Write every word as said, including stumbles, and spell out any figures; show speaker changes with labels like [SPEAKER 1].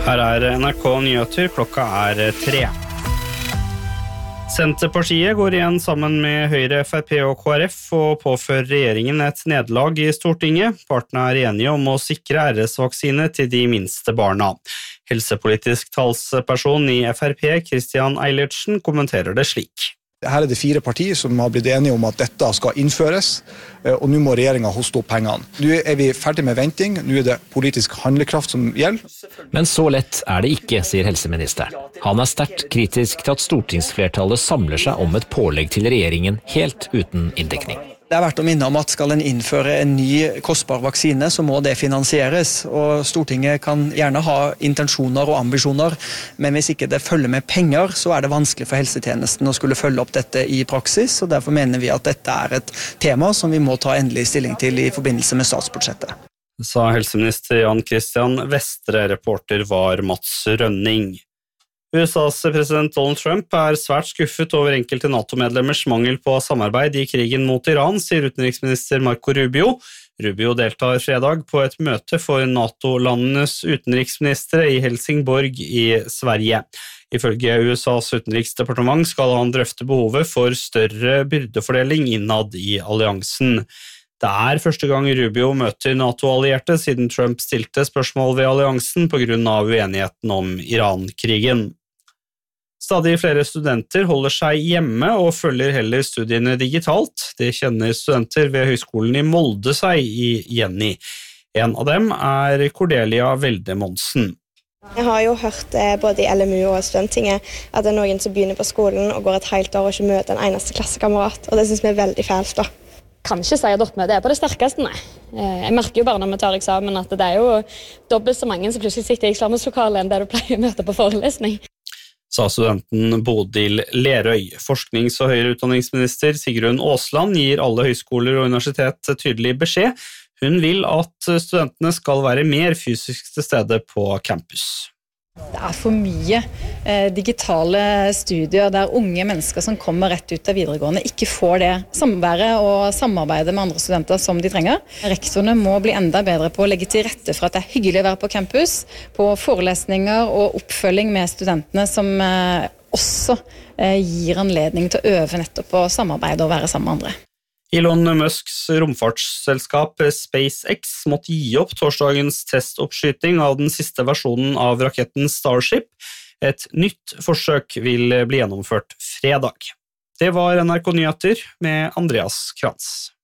[SPEAKER 1] Her er N R K Nyheter, klokka er tre. Senterpartiet går igjen sammen med Høyre, F R P og K R F og påfører regjeringen et nederlag i Stortinget. Partene er enige om å sikre R S-vaksine til de minste barna. Helsepolitisk talsperson i F R P, Christian Eilertsen, kommenterer det slik.
[SPEAKER 2] Her er det fire partier som har blitt enige om at dette skal innføres, og nå må regjeringen hoste opp pengene. Nå er vi ferdig med venting, nå er det politisk handlekraft som gjelder.
[SPEAKER 3] Men så lett er det ikke, sier helseministeren. Han er sterkt kritisk til at stortingsflertallet samler seg om et pålegg til regjeringen helt uten inndekning.
[SPEAKER 4] Det er verdt å minne om at skal en innføre en ny kostbar vaksine, så må det finansieres. Og Stortinget kan gjerne ha intensjoner og ambisjoner, men hvis ikke det følger med penger, så er det vanskelig for helsetjenesten å skulle følge opp dette i praksis. Og derfor mener vi at dette er et tema som vi må ta endelig stilling til i forbindelse med statsbudsjettet.
[SPEAKER 1] Sa helseminister Jan Christian Vestre, reporter var Mats Rønning. U S A's president Donald Trump er svært skuffet over enkelte NATO-medlemmers mangel på samarbeid i krigen mot Iran, sier utenriksminister Marco Rubio. Rubio deltar fredag på et møte for NATO-landenes utenriksministre i Helsingborg i Sverige. Ifølge U S A's utenriksdepartement skal han drøfte behovet for større byrdefordeling innad i alliansen. Det er første gang Rubio møter NATO-allierte siden Trump stilte spørsmål ved alliansen på grunn av uenigheten om Iran-krigen. Stadig flere studenter holder seg hjemme og følger heller studiene digitalt. Det kjenner studenter ved Høgskolen i Molde seg igjen i. En av dem er Cordelia Velde Monsen.
[SPEAKER 5] Jeg har jo hørt både i L M U og Studenttinget at det er noen som begynner på skolen og går et helt år og ikke møter en eneste klassekamerat, og det synes vi er veldig fælt da.
[SPEAKER 6] Kan ikke si at oppmøtet er på det sterkeste, nei. Jeg merker jo bare når vi tar eksamen at det er jo dobbelt så mange som plutselig sitter i eksamenslokalet enn det du pleier å møte på forelesning.
[SPEAKER 1] Sa studenten Bodil Lerøy. Forsknings- og høyere utdanningsminister Sigrun Aasland gir alle høyskoler og universitet tydelig beskjed. Hun vil at studentene skal være mer fysisk til stede på campus.
[SPEAKER 7] Det er for mye eh, digitale studier der unge mennesker som kommer rett ut av videregående ikke får det samværet og samarbeidet med andre studenter som de trenger. Rektorene må bli enda bedre på å legge til rette for at det er hyggelig å være på campus, på forelesninger og oppfølging med studentene som eh, også eh, gir anledning til å øve nettopp på samarbeid og være sammen med andre.
[SPEAKER 1] Elon Musks romfartsselskap SpaceX måtte gi opp torsdagens testoppskyting av den siste versjonen av raketten Starship. Et nytt forsøk vil bli gjennomført fredag. Det var N R K Nyheter med Andreas Krantz.